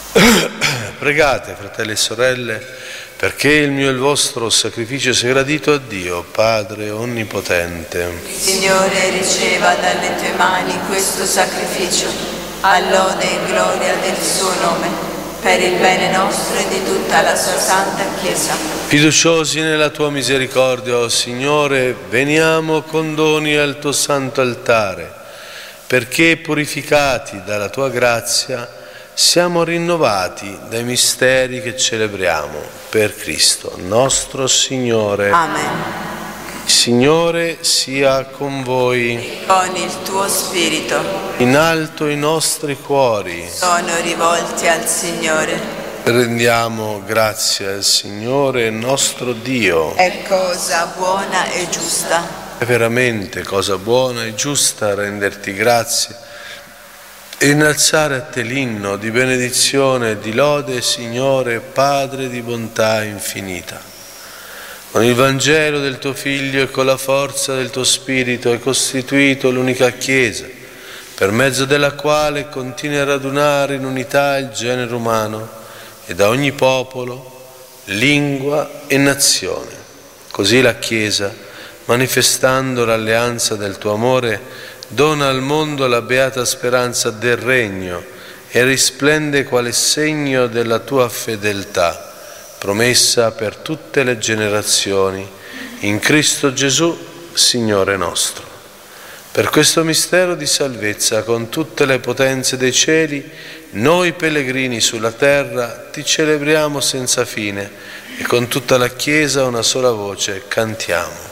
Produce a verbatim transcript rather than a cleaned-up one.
Pregate, fratelli e sorelle, perché il mio e il vostro sacrificio sia gradito a Dio, Padre Onnipotente. Il Signore riceva dalle tue mani questo sacrificio, a lode e gloria del suo nome, per il bene nostro e di tutta la sua santa Chiesa. Fiduciosi nella tua misericordia, o Signore, veniamo con doni al tuo santo altare, perché purificati dalla tua grazia siamo rinnovati dai misteri che celebriamo per Cristo, nostro Signore. Amen. Il Signore sia con voi. E con il tuo spirito. In alto i nostri cuori Sono rivolti al Signore. Rendiamo grazie al Signore nostro Dio. È cosa buona e giusta. È veramente cosa buona e giusta renderti grazie e innalzare a te l'inno di benedizione e di lode, Signore, Padre di bontà infinita. Con il Vangelo del tuo Figlio e con la forza del tuo Spirito hai costituito l'unica Chiesa, per mezzo della quale continui a radunare in unità il genere umano e da ogni popolo, lingua e nazione. Così la Chiesa, manifestando l'alleanza del tuo amore, dona al mondo la beata speranza del regno e risplende quale segno della tua fedeltà, promessa per tutte le generazioni, in Cristo Gesù, Signore nostro. Per questo mistero di salvezza, con tutte le potenze dei cieli, noi pellegrini sulla terra ti celebriamo senza fine e con tutta la Chiesa a una sola voce cantiamo.